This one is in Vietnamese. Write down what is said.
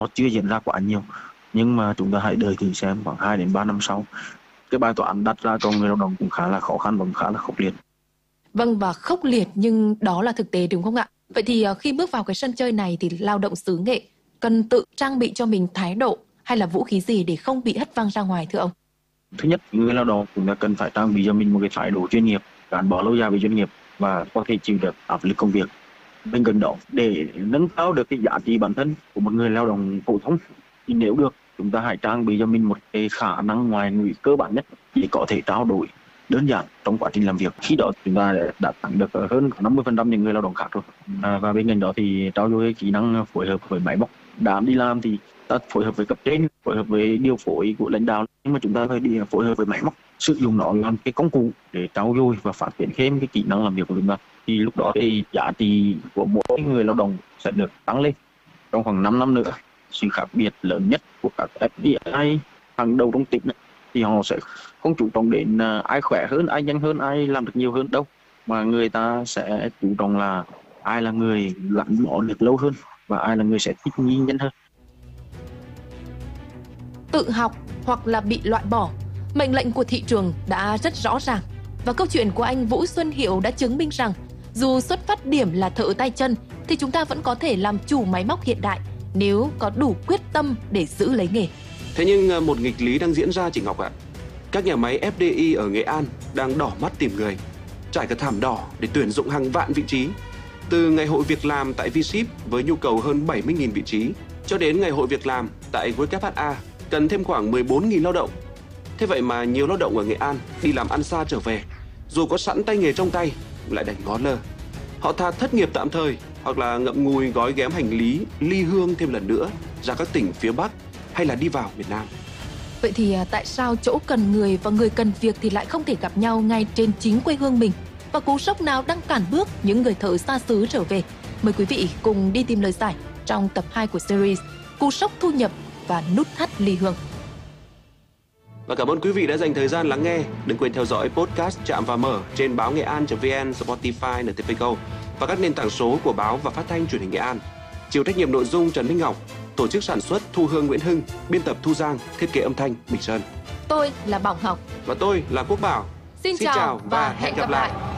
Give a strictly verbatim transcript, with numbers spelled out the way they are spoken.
nó chưa diễn ra quá nhiều, nhưng mà chúng ta hãy đợi thử xem khoảng hai đến ba năm sau. Cái bài toán đặt ra cho người lao động cũng khá là khó khăn và cũng khá là khốc liệt. Vâng, và khốc liệt nhưng đó là thực tế đúng không ạ? Vậy thì khi bước vào cái sân chơi này thì lao động xứ Nghệ cần tự trang bị cho mình thái độ hay là vũ khí gì để không bị hất văng ra ngoài thưa ông? Thứ nhất, người lao động cũng đã cần phải trang bị cho mình một cái thái độ chuyên nghiệp, gắn bó lâu dài với doanh nghiệp và có thể chịu được áp lực công việc. Bên cạnh đó, để nâng cao được cái giá trị bản thân của một người lao động phổ thông thì nếu được, chúng ta hãy trang bị cho mình một cái khả năng ngoại ngữ cơ bản nhất để có thể trao đổi đơn giản trong quá trình làm việc. Khi đó chúng ta đã tăng được hơn năm mươi phần trăm những người lao động khác rồi. À, và bên cạnh đó thì trau dồi kỹ năng phối hợp với máy móc. Đã đi làm thì ta phối hợp với cấp trên, phối hợp với điều phối của lãnh đạo, nhưng mà chúng ta phải đi phối hợp với máy móc, sử dụng nó làm cái công cụ để trau dồi và phát triển thêm cái kỹ năng làm việc của chúng ta. Thì lúc đó thì giá trị của mỗi người lao động sẽ được tăng lên. Trong khoảng năm năm nữa, sự khác biệt lớn nhất của các ép đê i hàng đầu trong tỉnh thì họ sẽ không chú trọng đến ai khỏe hơn, ai nhanh hơn, ai làm được nhiều hơn đâu, mà người ta sẽ chú trọng là ai là người gắn bó được lâu hơn và ai là người sẽ thích nghi nhanh hơn. Tự học hoặc là bị loại bỏ, mệnh lệnh của thị trường đã rất rõ ràng. Và câu chuyện của anh Vũ Xuân Hiệu đã chứng minh rằng dù xuất phát điểm là thợ tay chân thì chúng ta vẫn có thể làm chủ máy móc hiện đại nếu có đủ quyết tâm để giữ lấy nghề. Thế nhưng một nghịch lý đang diễn ra chị Ngọc ạ. Các nhà máy ép đê i ở Nghệ An đang đỏ mắt tìm người, trải cả thảm đỏ để tuyển dụng hàng vạn vị trí. Từ ngày hội việc làm tại V-Ship với nhu cầu hơn bảy mươi nghìn vị trí, cho đến ngày hội việc làm tại vê kép hát a cần thêm khoảng mười bốn nghìn lao động. Thế vậy mà nhiều lao động ở Nghệ An đi làm ăn xa trở về, dù có sẵn tay nghề trong tay lại đành ngó lơ. Họ thà thất nghiệp tạm thời hoặc là ngậm ngùi gói ghém hành lý ly hương thêm lần nữa ra các tỉnh phía Bắc hay là đi vào miền Nam. Vậy thì tại sao chỗ cần người và người cần việc thì lại không thể gặp nhau ngay trên chính quê hương mình? Và cú sốc nào đang cản bước những người thợ xa xứ trở về? Mời quý vị cùng đi tìm lời giải trong tập hai của series Cú sốc thu nhập và nút thắt ly hương. Và cảm ơn quý vị đã dành thời gian lắng nghe. Đừng quên theo dõi podcast Chạm và Mở trên báo nghệ an chấm vn, Spotify, en tê vê Go và các nền tảng số của báo và phát thanh truyền hình Nghệ An. Chịu trách nhiệm nội dung Trần Minh Ngọc, tổ chức sản xuất Thu Hương Nguyễn Hưng, biên tập Thu Giang, thiết kế âm thanh Bình Sơn. Tôi là Bảo Ngọc và tôi là Quốc Bảo. Xin, Xin chào và hẹn gặp lại. lại.